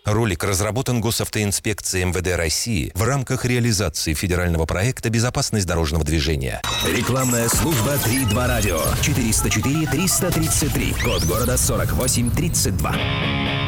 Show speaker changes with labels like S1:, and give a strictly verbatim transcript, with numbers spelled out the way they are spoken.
S1: Ролик разработан Госавтоинспекцией эм вэ дэ России в рамках реализации федерального проекта «Безопасность дорожного движения».
S2: Рекламная служба три два радио. четыреста четыре триста тридцать три. Код города сорок восемь тридцать два.